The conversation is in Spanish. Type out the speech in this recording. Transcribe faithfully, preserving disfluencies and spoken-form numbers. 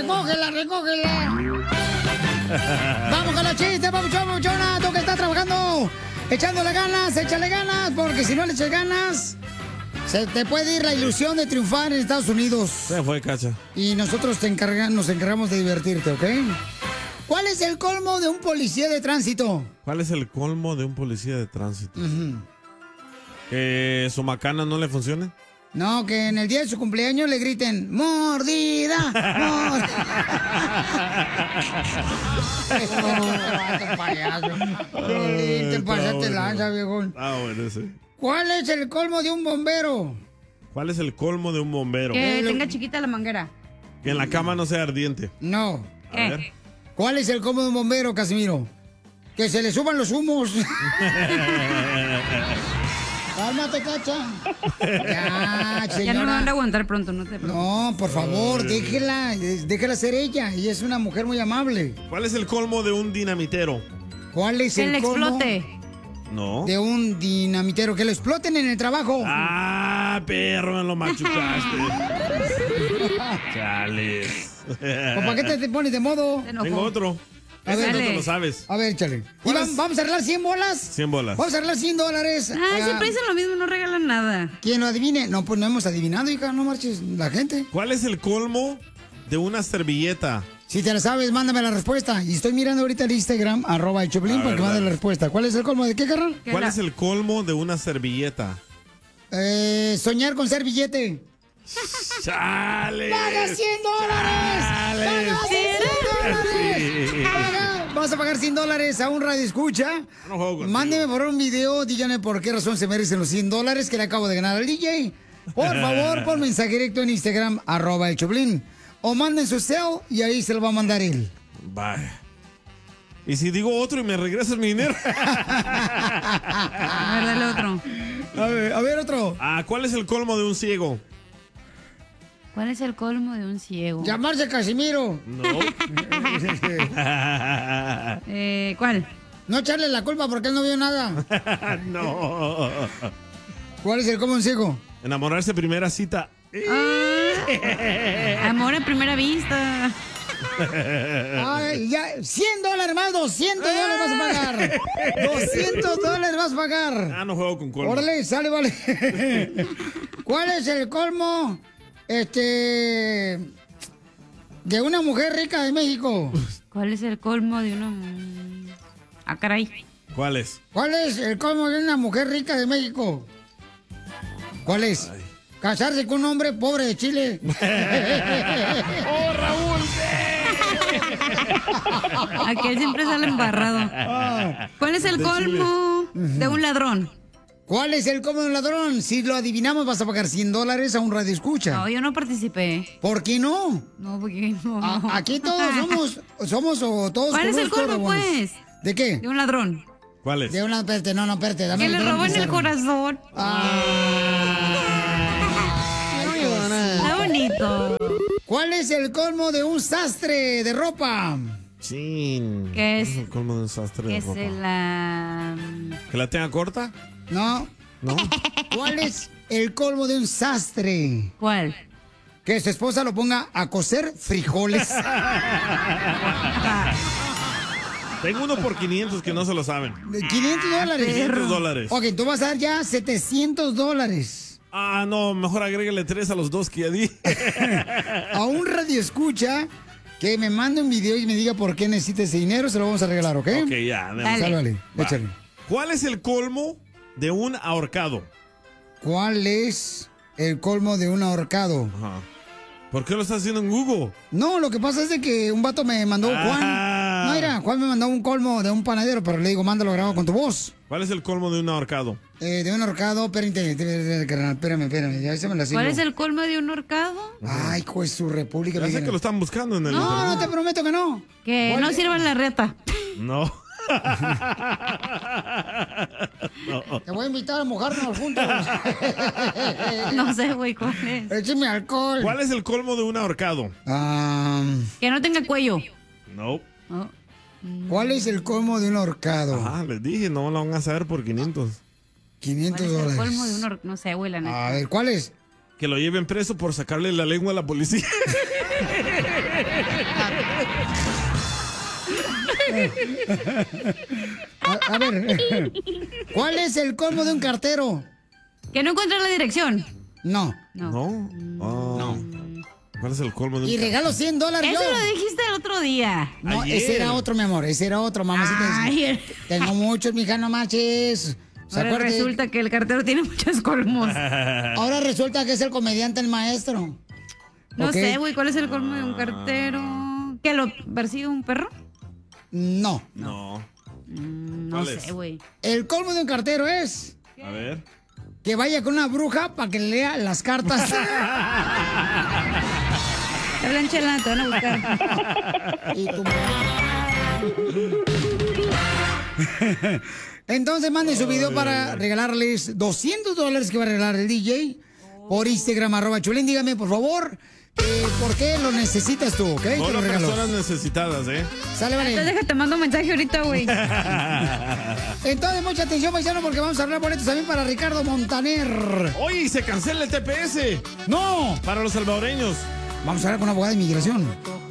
recógela, recógela. Vamos con los chistes, papuchón, papuchona. Tú que estás trabajando, echándole ganas, échale ganas, porque si no le echas ganas, se te puede ir la ilusión de triunfar en Estados Unidos. Se fue, Cacha. Y nosotros te encarga, nos encargamos de divertirte, ¿ok? ¿Cuál es el colmo de un policía de tránsito? ¿Cuál es el colmo de un policía de tránsito? Uh-huh. ¿Que su macana no le funcione? No, que en el día de su cumpleaños le griten ¡Mordida! ¡Mordida! Te pasaste lanza, viejón. Ah, bueno, sí. ¿Cuál es el colmo de un bombero? ¿Cuál es el colmo de un bombero? Que tenga chiquita la manguera. Que en la cama no sea ardiente. No. A ver. ¿Cuál es el colmo de un bombero, Casimiro? Que se le suban los humos. Cálmate, Cacha. Ya, señora. Ya no me van a aguantar pronto, no te preocupes. No, por favor, déjela, déjela ser ella. Ella es una mujer muy amable. ¿Cuál es el colmo de un dinamitero? ¿Cuál es que el le colmo explote. No. De un dinamitero, que lo exploten en el trabajo. Ah, perro, me lo machucaste. Chales. ¿Para qué te, te pones de modo? Tengo otro. A Ese ver, no te lo sabes. A ver, échale. ¿Y vamos, vamos a arreglar cien bolas? cien bolas. Vamos a arreglar cien dólares. Ah, siempre dicen lo mismo, no regalan nada. ¿Quién lo adivine? No, pues no hemos adivinado, hija, no marches la gente. ¿Cuál es el colmo de una servilleta? Si te la sabes, mándame la respuesta. Y estoy mirando ahorita el Instagram, arroba el Choplin, para que mande la respuesta. ¿Cuál es el colmo de qué, carnal? ¿Cuál es el colmo de una servilleta? Eh, soñar con ser billete. ¡Chale! ¡Paga cien dólares! ¡Paga cien dólares! Paga. Vamos a pagar cien dólares a un radio escucha. No juego contigo. Mándeme por un video, díganme por qué razón se merecen los cien dólares que le acabo de ganar al D J. Por favor, por mensaje directo en Instagram, arroba el Choplin. O manden su cel y ahí se lo va a mandar él. Vaya. ¿Y si digo otro y me regresas mi dinero? A ver, dale otro. A ver, a ver, otro. Ah, ¿cuál es el colmo de un ciego? ¿Cuál es el colmo de un ciego? Llamarse Casimiro. No. eh, ¿Cuál? No echarle la culpa porque él no vio nada. No. ¿Cuál es el colmo de un ciego? Enamorarse primera cita. Ah, amor a primera vista. Ay, ya, cien dólares más, doscientos dólares vas a pagar. doscientos dólares vas a pagar. Ah, no juego con colmo. Órale, sale, vale. ¿Cuál es el colmo, este, de una mujer rica de México? ¿Cuál es el colmo de una... Ah, caray. ¿Cuál es? ¿Cuál es el colmo de una mujer rica de México? ¿Cuál es? Ay. Casarse con un hombre pobre de Chile. ¡Oh, Raúl! Aquel siempre sale embarrado. ¿Cuál es el De colmo de un ladrón? ¿Cuál es el colmo de un ladrón? Si lo adivinamos vas a pagar cien dólares a un radio escucha. No, yo no participé. ¿Por qué no? No, porque no. A, aquí todos somos, somos o todos. ¿Cuál es el colmo, pues? ¿De qué? De un ladrón. ¿Cuál es? De una, espérate, no, no, espérate. Dame Que le robó en el corazón. Ah. Está bonito. ¿Cuál es el colmo de un sastre de ropa? Chin. ¿Qué es? el colmo de un sastre Que de es ropa? la... ¿Que la tenga corta? No. ¿No? ¿Cuál es el colmo de un sastre? ¿Cuál? Que su esposa lo ponga a cocer frijoles. Tengo uno por quinientos que no se lo saben. quinientos dólares. quinientos dólares. Ok, tú vas a dar ya setecientos dólares. Ah, no, mejor agrégale tres a los dos que ya di. A un radio escucha que me mande un video y me diga por qué necesita ese dinero, se lo vamos a regalar, ¿ok? Ok, ya. Dale. Sálvale, échale. ¿Cuál es el colmo de un ahorcado? ¿Cuál es el colmo de un ahorcado? Ajá. ¿Por qué lo estás haciendo en Google? No, lo que pasa es de que un vato me mandó, Ah. Juan. No, mira, Juan me mandó un colmo de un panadero, pero le digo, mándalo grabado con tu voz. ¿Cuál es el colmo de un ahorcado? Eh, de un ahorcado, espérame, espérame, espérame, espérame, ya se me la sigo. ¿Cuál es el colmo de un horcado? Ay, pues su república. Ya sé que lo están buscando en el No, internet. no te prometo que no. Que ¿Cuál no es? sirva la reta. No. No. Te voy a invitar a mojarnos juntos. No sé, güey, ¿cuál es? Écheme alcohol. ¿Cuál es el colmo de un ahorcado? Um, Que no tenga cuello. No. Oh. ¿Cuál es el colmo de un ahorcado? Ajá, les dije, no lo van a saber por quinientos. quinientos ¿Cuál es el dólares. colmo de un horcado? No sé, güey, la neta. A ver, ¿cuál es? Que lo lleven preso por sacarle la lengua a la policía. A, a ver, ¿cuál es el colmo de un cartero? Que no encuentra la dirección. No. No. ¿No? Oh. No. ¿Cuál es el colmo de un Y regalo cien dólares Eso yo. lo dijiste el otro día. No, Ayer. ese era otro, mi amor. Ese era otro, mamacita. Ay. Tengo muchos, mija, no manches. ¿Se Ahora acuerda que- resulta que el cartero tiene muchos colmos. Ahora resulta que es el comediante, el maestro. No ¿Ok? sé, güey, ¿cuál es el colmo de un cartero? ¿Que lo persigue un perro? No. No. Mm, no ¿Cuál sé, es? güey. El colmo de un cartero es A ver. que vaya con una bruja para que lea las cartas. Te hablan, Chela, te van a buscar. Y tu Entonces manden su video para regalarles doscientos dólares que va a regalar el D J por Instagram, arroba Chulín. Dígame, por favor, eh, ¿por qué lo necesitas tú? ¿Ok? Te Todas lo las regalo. personas necesitadas, ¿eh? Sale, Entonces vale. déjate, mando un mensaje ahorita, güey. Entonces, mucha atención, paisano, porque vamos a hablar boletos también para Ricardo Montaner. Oye, y se cancela el T P S ¡No! para los salvadoreños. Vamos a hablar con una abogada de inmigración.